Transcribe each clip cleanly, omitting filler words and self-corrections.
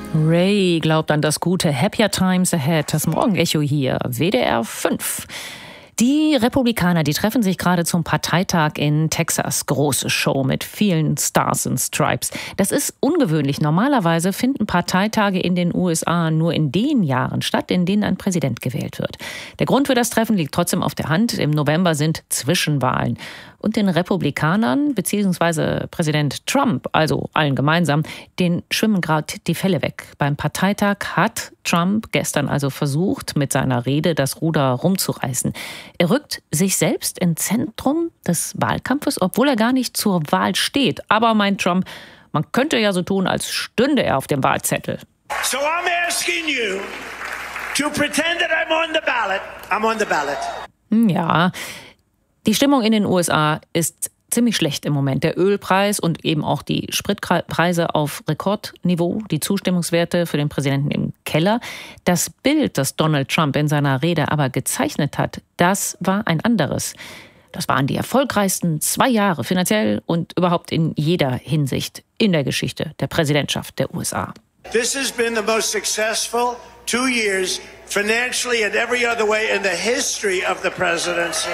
Ray glaubt an das Gute. Happier Times Ahead. Das Morgenecho hier. WDR 5. Die Republikaner, die treffen sich gerade zum Parteitag in Texas. Große Show mit vielen Stars and Stripes. Das ist ungewöhnlich. Normalerweise finden Parteitage in den USA nur in den Jahren statt, in denen ein Präsident gewählt wird. Der Grund für das Treffen liegt trotzdem auf der Hand. Im November sind Zwischenwahlen. Und den Republikanern bzw. Präsident Trump, also allen gemeinsam, den schwimmen gerade die Fälle weg. Beim Parteitag hat Trump gestern also versucht, mit seiner Rede das Ruder rumzureißen. Er rückt sich selbst ins Zentrum des Wahlkampfes, obwohl er gar nicht zur Wahl steht. Aber, meint Trump, man könnte ja so tun, als stünde er auf dem Wahlzettel. So I'm asking you to pretend that I'm on the ballot. I'm on the ballot. Ja, die Stimmung in den USA ist ziemlich schlecht im Moment. Der Ölpreis und eben auch die Spritpreise auf Rekordniveau, die Zustimmungswerte für den Präsidenten im Keller. Das Bild, das Donald Trump in seiner Rede aber gezeichnet hat, das war ein anderes. Das waren die erfolgreichsten 2 Jahre finanziell und überhaupt in jeder Hinsicht in der Geschichte der Präsidentschaft der USA. This has been the most successful 2 years financially and every other way in the history of the presidency.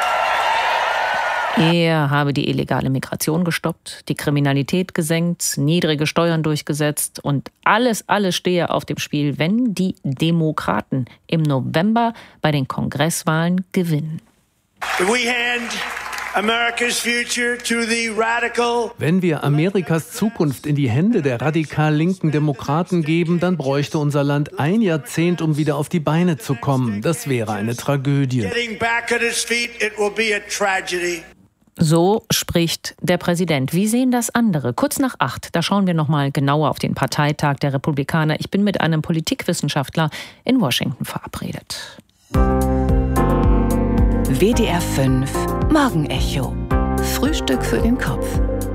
Er habe die illegale Migration gestoppt, die Kriminalität gesenkt, niedrige Steuern durchgesetzt und alles stehe auf dem Spiel, wenn die Demokraten im November bei den Kongresswahlen gewinnen. Wenn wir Amerikas Zukunft in die Hände der radikal linken Demokraten geben, dann bräuchte unser Land 1 Jahrzehnt, um wieder auf die Beine zu kommen. Das wäre eine Tragödie. So spricht der Präsident. Wie sehen das andere? Kurz nach 8, da schauen wir noch mal genauer auf den Parteitag der Republikaner. Ich bin mit einem Politikwissenschaftler in Washington verabredet. WDR 5 Morgenecho. Frühstück für den Kopf.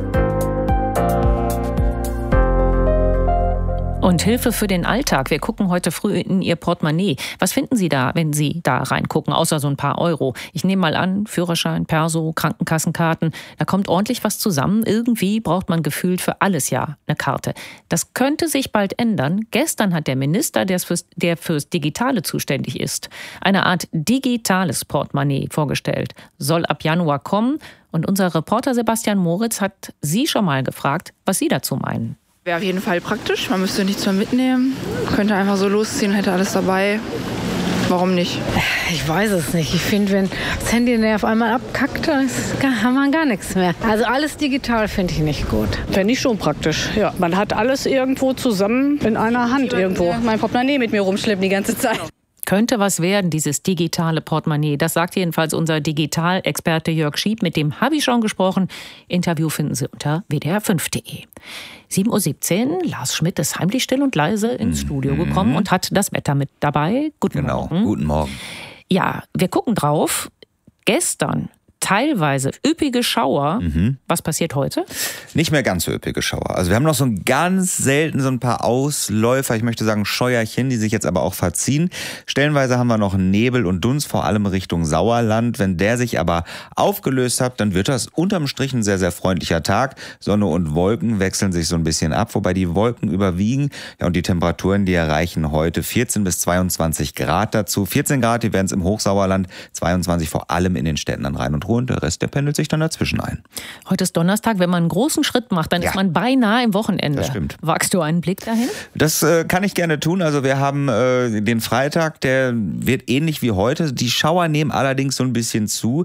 Und Hilfe für den Alltag. Wir gucken heute früh in Ihr Portemonnaie. Was finden Sie da, wenn Sie da reingucken, außer so ein paar Euro? Ich nehme mal an, Führerschein, Perso, Krankenkassenkarten. Da kommt ordentlich was zusammen. Irgendwie braucht man gefühlt für alles ja eine Karte. Das könnte sich bald ändern. Gestern hat der Minister, der fürs Digitale zuständig ist, eine Art digitales Portemonnaie vorgestellt. Soll ab Januar kommen. Und unser Reporter Sebastian Moritz hat Sie schon mal gefragt, was Sie dazu meinen. Wäre auf jeden Fall praktisch, man müsste nichts mehr mitnehmen, könnte einfach so losziehen, hätte alles dabei. Warum nicht? Ich weiß es nicht. Ich finde, wenn das Handy auf einmal abkackt, dann hat man gar nichts mehr. Also alles digital finde ich nicht gut. Fände ich schon praktisch, ja. Man hat alles irgendwo zusammen in einer Hand irgendwo. Mein Portemonnaie mit mir rumschleppen die ganze Zeit. Könnte was werden, dieses digitale Portemonnaie. Das sagt jedenfalls unser Digitalexperte Jörg Schieb. Mit dem habe ich schon gesprochen. Interview finden Sie unter wdr5.de. 7:17 Uhr, Lars Schmidt ist heimlich still und leise ins Studio gekommen und hat das Wetter mit dabei. Guten Morgen. Guten Morgen. Ja, wir gucken drauf. Gestern teilweise üppige Schauer. Was passiert heute? Nicht mehr ganz so üppige Schauer. Also wir haben noch so ganz selten so ein paar Ausläufer, ich möchte sagen Scheuerchen, die sich jetzt aber auch verziehen. Stellenweise haben wir noch Nebel und Dunst, vor allem Richtung Sauerland. Wenn der sich aber aufgelöst hat, dann wird das unterm Strich ein sehr, sehr freundlicher Tag. Sonne und Wolken wechseln sich so ein bisschen ab, wobei die Wolken überwiegen. Ja, und die Temperaturen, die erreichen heute 14 bis 22 Grad dazu. 14 Grad, die werden es im Hochsauerland, 22 vor allem in den Städten an Rhein und Ruhr. Und der Rest, der pendelt sich dann dazwischen ein. Heute ist Donnerstag. Wenn man einen großen Schritt macht, dann ist man beinahe im Wochenende. Das stimmt. Wagst du einen Blick dahin? Das kann ich gerne tun. Also wir haben den Freitag, der wird ähnlich wie heute. Die Schauer nehmen allerdings so ein bisschen zu.